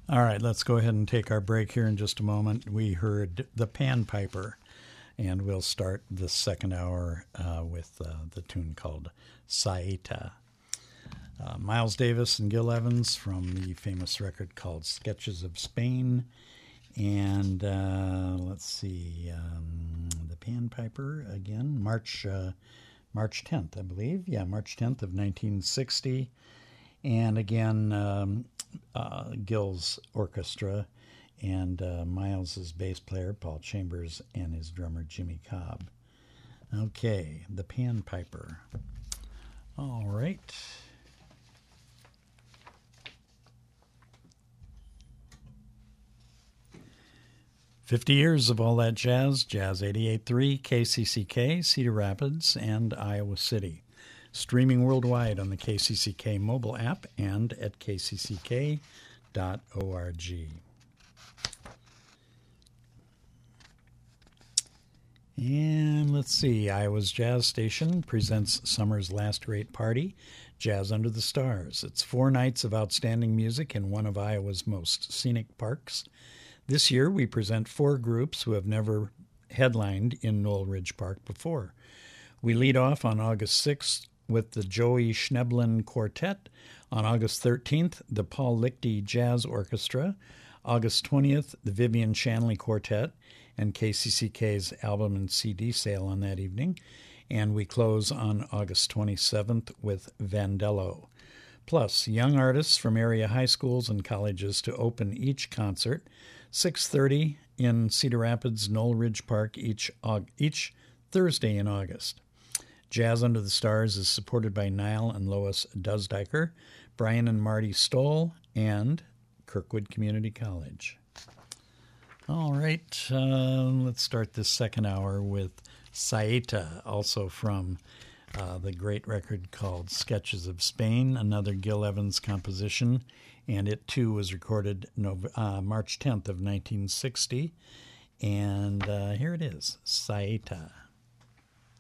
All right, let's go ahead and take our break here in just a moment. We heard the Panpiper, and we'll start the second hour with the tune called Saeta. Miles Davis and Gil Evans from the famous record called Sketches of Spain. And let's see, the Panpiper again, March 10th, I believe. Yeah, March 10th of 1960. And again, Gil's orchestra and Miles's bass player, Paul Chambers, and his drummer, Jimmy Cobb. Okay, the Panpiper. All right. 50 years of all that jazz, Jazz 88.3, KCCK, Cedar Rapids, and Iowa City. Streaming worldwide on the KCCK mobile app and at kcck.org. And let's see, Iowa's Jazz Station presents summer's last great party, Jazz Under the Stars. It's 4 nights of outstanding music in one of Iowa's most scenic parks. This year, we present 4 groups who have never headlined in Knoll Ridge Park before. We lead off on August 6th with the Joey Schneblin Quartet. On August 13th, the Paul Lichty Jazz Orchestra. August 20th, the Vivian Shanley Quartet and KCCK's album and CD sale on that evening. And we close on August 27th with Vandello. Plus, young artists from area high schools and colleges to open each concert. 6:30 in Cedar Rapids, Knoll Ridge Park each Thursday in August. Jazz Under the Stars is supported by Niall and Lois Dusdiker, Brian and Marty Stoll, and Kirkwood Community College. All right, let's start this second hour with Saeta, also from the great record called Sketches of Spain, another Gil Evans composition, and it too was recorded March 10th of 1960. And here it is, Saeta.